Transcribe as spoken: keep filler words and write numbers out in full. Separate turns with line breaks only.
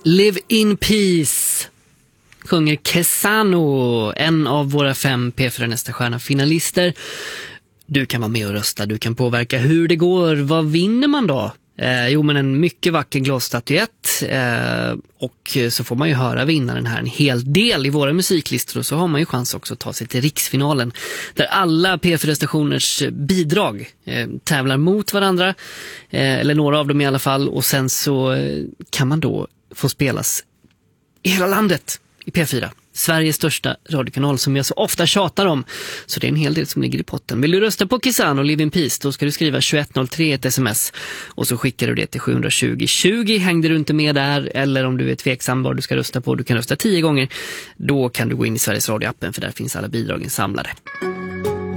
Live in Peace sjunger Kesano, en av våra fem P fyra Nästa stjärna-finalister. Du kan vara med och rösta, du kan påverka hur det går. Vad vinner man då? Eh, jo, men en mycket vacker glasstatyett, eh, och så får man ju höra vinnaren här en hel del i våra musiklistor, och så har man ju chans också att ta sig till riksfinalen där alla P fyra-stationers bidrag eh, tävlar mot varandra, eh, eller några av dem i alla fall, och sen så eh, kan man då få spelas i hela landet i P fyra. Sveriges största radiokanal som jag så ofta tjatar om. Så det är en hel del som ligger i potten. Vill du rösta på Kesano och Live in Peace, då ska du skriva tjugoett noll tre ett sms. Och så skickar du det till sju tjugo tjugo. Hängde du inte med där, eller om du är tveksam vad du ska rösta på, du kan rösta tio gånger. Då kan du gå in i Sveriges Radio-appen, för där finns alla bidragen samlade.